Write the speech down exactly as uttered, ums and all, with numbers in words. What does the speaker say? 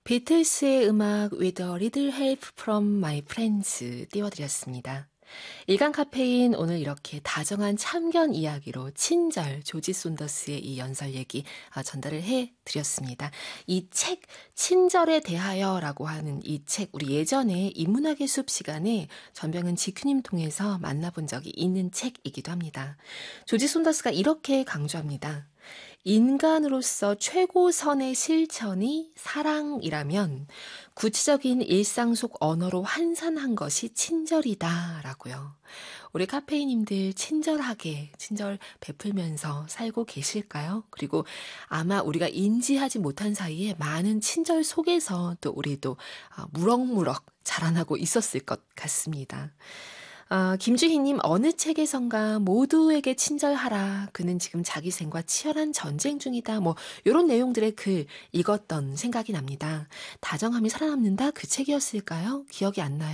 비틀스의 음악 With a Little Help from My Friends 띄워드렸습니다. 일간 카페인 오늘 이렇게 다정한 참견 이야기로 친절 조지 손더스의 이 연설 얘기 전달을 해드렸습니다. 이 책 친절에 대하여라고 하는 이 책 우리 예전에 인문학의 숲 시간에 전병은 지큐님 통해서 만나본 적이 있는 책이기도 합니다. 조지 손더스가 이렇게 강조합니다. 인간으로서 최고선의 실천이 사랑이라면 구체적인 일상 속 언어로 환산한 것이 친절이다 라고요. 우리 카페인님들 친절하게 친절 베풀면서 살고 계실까요? 그리고 아마 우리가 인지하지 못한 사이에 많은 친절 속에서 또 우리도 무럭무럭 자라나고 있었을 것 같습니다. 아, 김주희님 어느 책에선가 모두에게 친절하라. 그는 지금 자기 생과 치열한 전쟁 중이다. 뭐 이런 내용들의 글 읽었던 생각이 납니다. 다정함이 살아남는다 그 책이었을까요? 기억이 안 나요.